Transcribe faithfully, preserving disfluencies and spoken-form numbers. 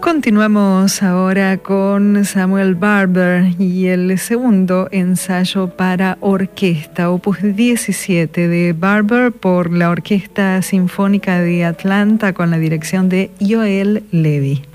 Continuamos ahora con Samuel Barber y el segundo ensayo para orquesta, opus diecisiete de Barber por la Orquesta Sinfónica de Atlanta con la dirección de Joel Levy.